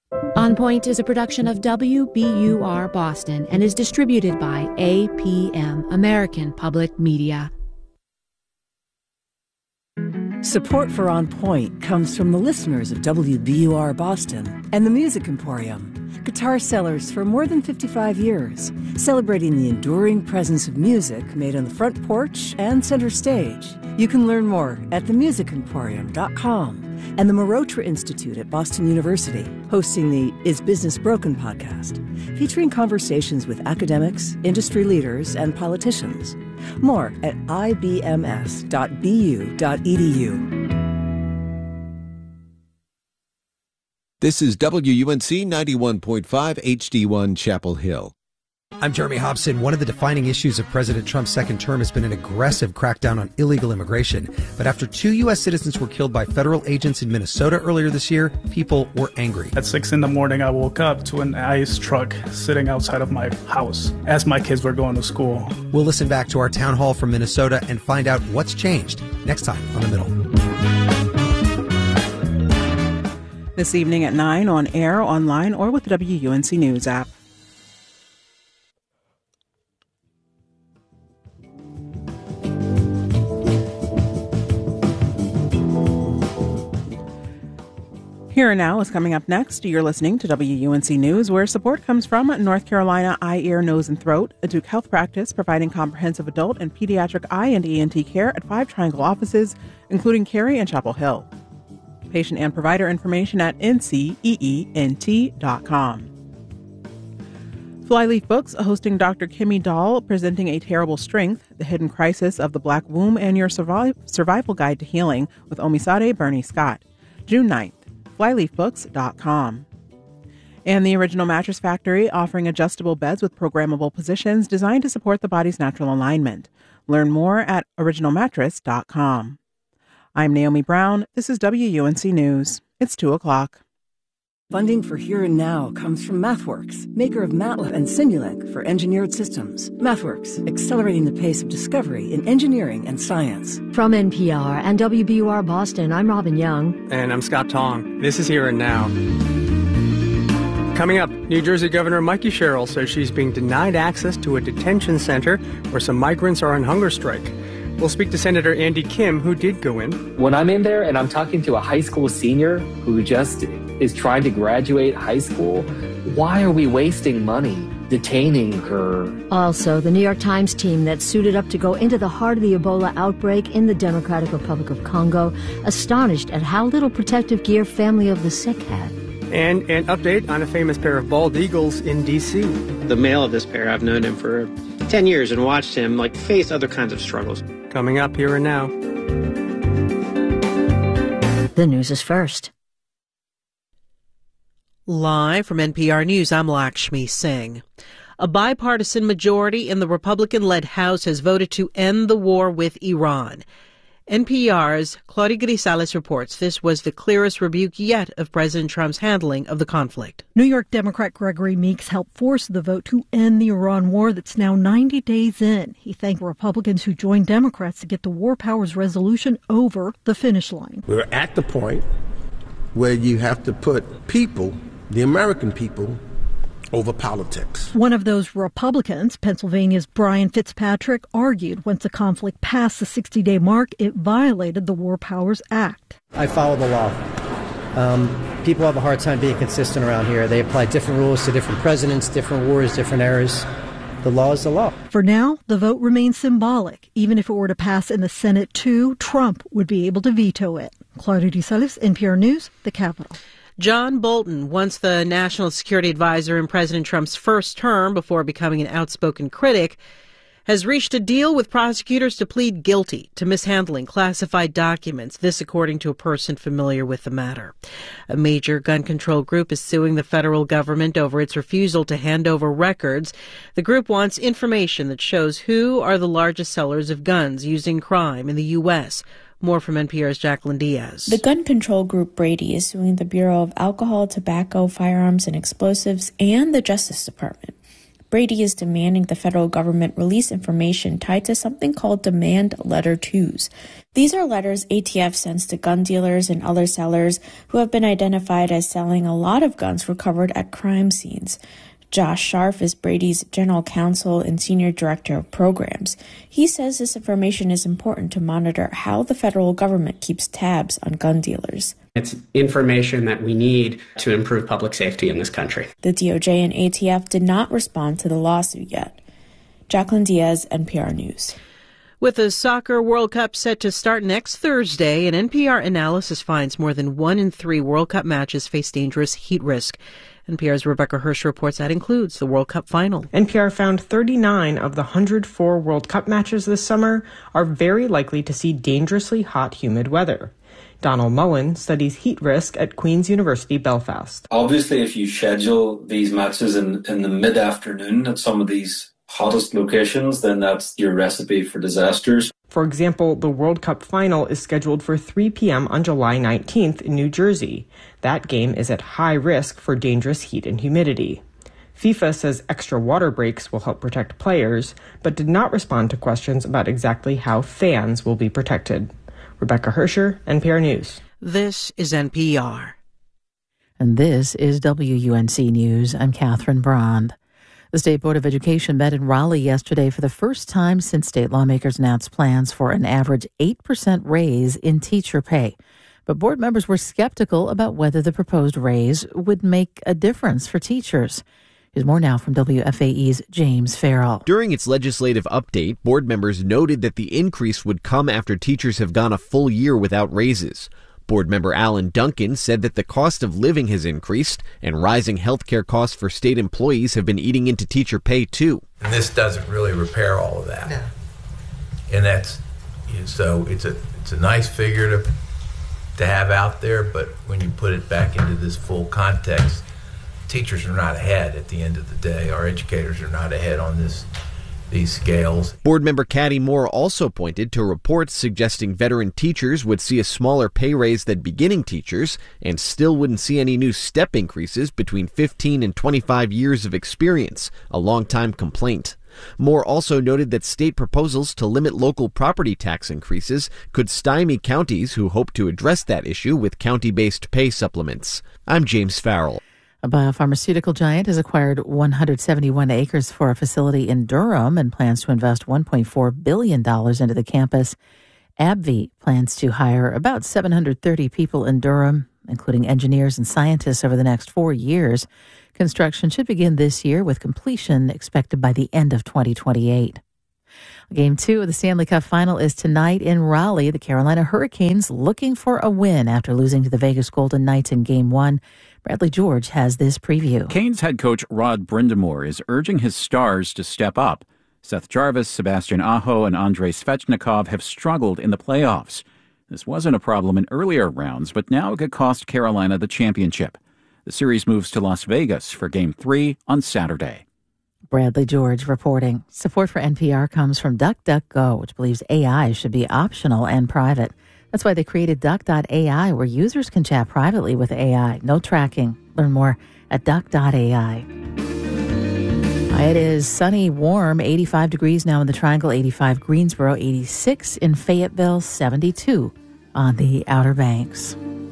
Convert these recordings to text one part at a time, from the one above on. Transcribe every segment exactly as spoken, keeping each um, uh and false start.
On Point is a production of W B U R Boston and is distributed by A P M, American Public Media. Support for On Point comes from the listeners of W B U R Boston and the Music Emporium, guitar sellers for more than fifty-five years, celebrating the enduring presence of music made on the front porch and center stage. You can learn more at the music emporium dot com. And the Marotra Institute at Boston University, hosting the Is Business Broken podcast, featuring conversations with academics, industry leaders, and politicians. More at I B M S dot B U dot E D U. This is W U N C ninety-one point five H D one Chapel Hill. I'm Jeremy Hobson. One of the defining issues of President Trump's second term has been an aggressive crackdown on illegal immigration. But after two U S citizens were killed by federal agents in Minnesota earlier this year, people were angry. At six in the morning, I woke up to an ICE truck sitting outside of my house as my kids were going to school. We'll listen back to our town hall from Minnesota and find out what's changed next time on The Middle. This evening at nine on air, online, or with the W U N C News app. Here and Now is coming up next. You're listening to W U N C News, where support comes from North Carolina Eye, Ear, Nose, and Throat, a Duke Health practice providing comprehensive adult and pediatric eye and E N T care at five Triangle offices, including Cary and Chapel Hill. Patient and provider information at N C E E N T dot com. Flyleaf Books hosting Doctor Kimmy Dahl presenting A Terrible Strength, the Hidden Crisis of the Black Womb and Your Survi- Survival Guide to Healing with Omisade Bernie Scott, June ninth. flyleaf books dot com. And the Original Mattress Factory offering adjustable beds with programmable positions designed to support the body's natural alignment. Learn more at original mattress dot com. I'm Naomi Brown. This is W U N C News. It's two o'clock. Funding for Here and Now comes from MathWorks, maker of MATLAB and Simulink for engineered systems. MathWorks, accelerating the pace of discovery in engineering and science. From N P R and W B U R Boston, I'm Robin Young. And I'm Scott Tong. This is Here and Now. Coming up, New Jersey Governor Mikey Sherrill says she's being denied access to a detention center where some migrants are on hunger strike. We'll speak to Senator Andy Kim, who did go in. When I'm in there and I'm talking to a high school senior who just is trying to graduate high school, why are we wasting money detaining her? Also, the New York Times team that suited up to go into the heart of the Ebola outbreak in the Democratic Republic of Congo, astonished at how little protective gear family of the sick had. And an update on a famous pair of bald eagles in D C. The male of this pair, I've known him for ten years and watched him like face other kinds of struggles. Coming up Here and Now. The news is first. Live from N P R News, I'm Lakshmi Singh. A bipartisan majority in the Republican-led House has voted to end the war with Iran. N P R's Claudia Grisales reports this was the clearest rebuke yet of President Trump's handling of the conflict. New York Democrat Gregory Meeks helped force the vote to end the Iran war that's now ninety days in. He thanked Republicans who joined Democrats to get the war powers resolution over the finish line. We're at the point where you have to put people, the American people, over politics. One of those Republicans, Pennsylvania's Brian Fitzpatrick, argued once the conflict passed the sixty-day mark, it violated the War Powers Act. I follow the law. Um, people have a hard time being consistent around here. They apply different rules to different presidents, different wars, different eras. The law is the law. For now, the vote remains symbolic. Even if it were to pass in the Senate too, Trump would be able to veto it. Claudia DeSalis, N P R News, the Capitol. John Bolton, once the national security advisor in President Trump's first term before becoming an outspoken critic, has reached a deal with prosecutors to plead guilty to mishandling classified documents, this according to a person familiar with the matter. A major gun control group is suing the federal government over its refusal to hand over records. The group wants information that shows who are the largest sellers of guns used in crime in the U S More from N P R's Jacqueline Diaz. The gun control group Brady is suing the Bureau of Alcohol, Tobacco, Firearms, and Explosives and the Justice Department. Brady is demanding the federal government release information tied to something called Demand Letter twos. These are letters A T F sends to gun dealers and other sellers who have been identified as selling a lot of guns recovered at crime scenes. Josh Scharf is Brady's general counsel and senior director of programs. He says this information is important to monitor how the federal government keeps tabs on gun dealers. It's information that we need to improve public safety in this country. The D O J and A T F did not respond to the lawsuit yet. Jacqueline Diaz, N P R News. With the Soccer World Cup set to start next Thursday, an N P R analysis finds more than one in three World Cup matches face dangerous heat risk. N P R's Rebecca Hirsch reports that includes the World Cup final. N P R found thirty-nine of the one hundred four World Cup matches this summer are very likely to see dangerously hot, humid weather. Donald Mullen studies heat risk at Queen's University, Belfast. Obviously, if you schedule these matches in, in the mid-afternoon at some of these hottest locations, then that's your recipe for disasters. For example, the World Cup final is scheduled for three p.m. on July nineteenth in New Jersey. That game is at high risk for dangerous heat and humidity. FIFA says extra water breaks will help protect players, but did not respond to questions about exactly how fans will be protected. Rebecca Hersher, N P R News. This is N P R. And this is W U N C News. I'm Catherine Brand. The State Board of Education met in Raleigh yesterday for the first time since state lawmakers announced plans for an average eight percent raise in teacher pay. But board members were skeptical about whether the proposed raise would make a difference for teachers. Here's more now from W F A E's James Farrell. During its legislative update, board members noted that the increase would come after teachers have gone a full year without raises. Board member Alan Duncan said that the cost of living has increased and rising health care costs for state employees have been eating into teacher pay too. And this doesn't really repair all of that. No. And that's, so it's a it's a nice figure to to have out there, but when you put it back into this full context, teachers are not ahead at the end of the day. Our educators are not ahead on this these scales. Board member Caddy Moore also pointed to reports suggesting veteran teachers would see a smaller pay raise than beginning teachers and still wouldn't see any new step increases between fifteen and twenty-five years of experience, a longtime complaint. Moore also noted that state proposals to limit local property tax increases could stymie counties who hope to address that issue with county-based pay supplements. I'm James Farrell. A biopharmaceutical giant has acquired one hundred seventy-one acres for a facility in Durham and plans to invest one point four billion dollars into the campus. AbbVie plans to hire about seven hundred thirty people in Durham, including engineers and scientists, over the next four years. Construction should begin this year, with completion expected by the end of twenty twenty-eight. Game two of the Stanley Cup Final is tonight in Raleigh. The Carolina Hurricanes looking for a win after losing to the Vegas Golden Knights in Game one. Bradley George has this preview. Canes head coach Rod Brindamore is urging his stars to step up. Seth Jarvis, Sebastian Aho, and Andrei Svechnikov have struggled in the playoffs. This wasn't a problem in earlier rounds, but now it could cost Carolina the championship. The series moves to Las Vegas for Game three on Saturday. Bradley George reporting. Support for N P R comes from DuckDuckGo, which believes A I should be optional and private. That's why they created Duck dot A I, where users can chat privately with A I. No tracking. Learn more at Duck dot A I. It is sunny, warm, eighty-five degrees now in the Triangle, eighty-five Greensboro, eighty-six in Fayetteville, seventy-two on the Outer Banks.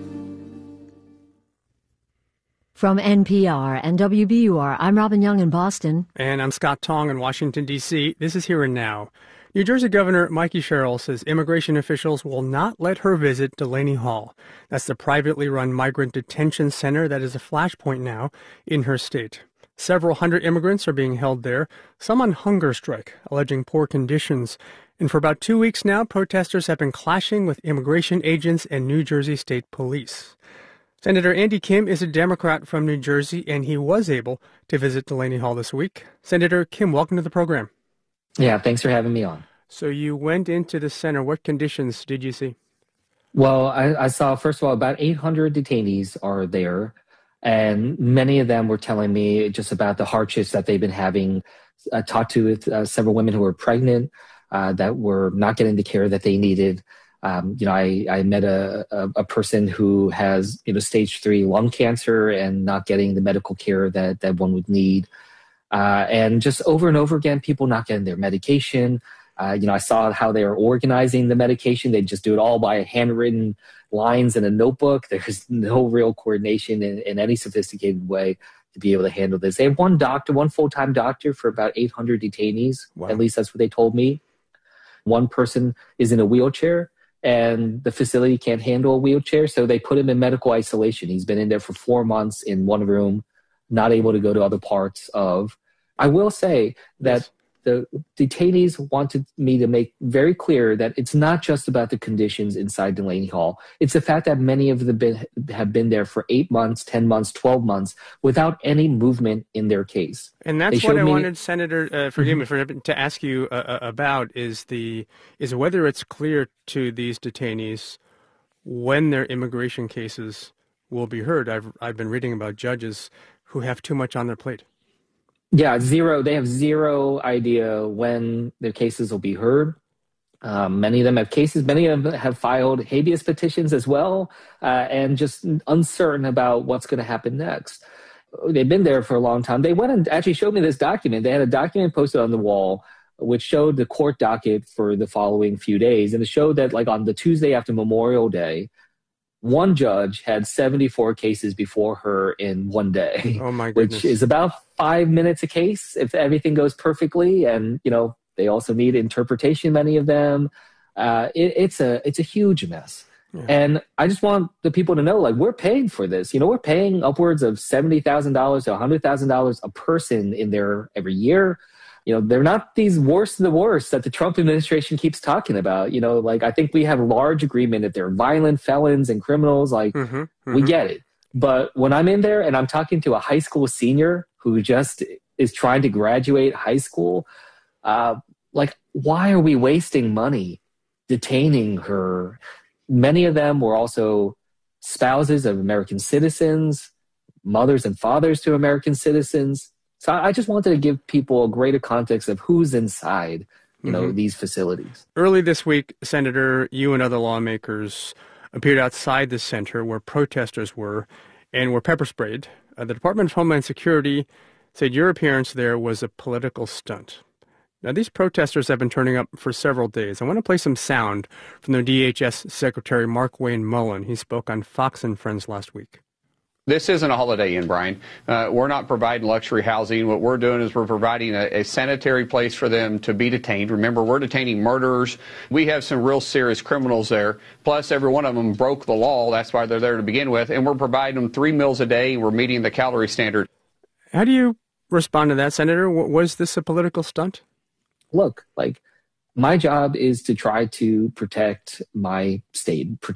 From N P R and W B U R, I'm Robin Young in Boston. And I'm Scott Tong in Washington, D C This is Here and Now. New Jersey Governor Mikey Sherrill says immigration officials will not let her visit Delaney Hall. That's the privately run migrant detention center that is a flashpoint now in her state. Several hundred immigrants are being held there, some on hunger strike, alleging poor conditions. And for about two weeks now, protesters have been clashing with immigration agents and New Jersey State Police. Senator Andy Kim is a Democrat from New Jersey, and he was able to visit Delaney Hall this week. Senator Kim, welcome to the program. Yeah, thanks for having me on. So you went into the center. What conditions did you see? Well, I, I saw, first of all, about eight hundred detainees are there, and many of them were telling me just about the hardships that they've been having. I talked to with, uh, several women who were pregnant uh, that were not getting the care that they needed. Um, you know, I, I met a, a, a person who has, you know, stage three lung cancer and not getting the medical care that, that one would need. Uh, and just over and over again, people not getting their medication. Uh, you know, I saw how they were organizing the medication. They just do it all by handwritten lines in a notebook. There's no real coordination in, in any sophisticated way to be able to handle this. They have one doctor, one full-time doctor for about eight hundred detainees. Wow. At least that's what they told me. One person is in a wheelchair, and the facility can't handle a wheelchair, so they put him in medical isolation. He's been in there for four months in one room, not able to go to other parts of. I will say that yes. the detainees wanted me to make very clear that it's not just about the conditions inside Delaney Hall. It's the fact that many of them been, have been there for eight months, ten months, twelve months without any movement in their case. And that's what I me, wanted, Senator, uh, forgive mm-hmm. me, for, to ask you uh, about is the is whether it's clear to these detainees when their immigration cases will be heard. I've I've been reading about judges who have too much on their plate. Yeah, zero. They have zero idea when their cases will be heard. Um, many of them have cases. Many of them have filed habeas petitions as well, uh, and just uncertain about what's going to happen next. They've been there for a long time. They went and actually showed me this document. They had a document posted on the wall which showed the court docket for the following few days. And it showed that, like, on the Tuesday after Memorial Day, one judge had seventy-four cases before her in one day. Oh my goodness. Which is about five minutes a case if everything goes perfectly. And, you know, they also need interpretation, many of them. Uh, it, it's a it's a huge mess. Yeah. And I just want the people to know, like, we're paying for this. You know, we're paying upwards of seventy thousand dollars to one hundred thousand dollars a person in there every year. You know, they're not these worst of the worst that the Trump administration keeps talking about. You know, like, I think we have a large agreement that they're violent felons and criminals. Like, mm-hmm, mm-hmm. we get it. But when I'm in there and I'm talking to a high school senior who just is trying to graduate high school, uh, like, why are we wasting money detaining her? Many of them were also spouses of American citizens, mothers and fathers to American citizens. So I just wanted to give people a greater context of who's inside, you know, mm-hmm. these facilities. Early this week, Senator, you and other lawmakers appeared outside the center where protesters were and were pepper sprayed. Uh, the Department of Homeland Security said your appearance there was a political stunt. Now, these protesters have been turning up for several days. I want to play some sound from their D H S Secretary Mark Wayne Mullen. He spoke on Fox and Friends last week. This isn't a Holiday Inn, Brian. Uh, we're not providing luxury housing. What we're doing is we're providing a, a sanitary place for them to be detained. Remember, we're detaining murderers. We have some real serious criminals there. Plus, every one of them broke the law. That's why they're there to begin with. And we're providing them three meals a day. We're meeting the calorie standard. How do you respond to that, Senator? Was this a political stunt? Look, like, my job is to try to protect my state, protect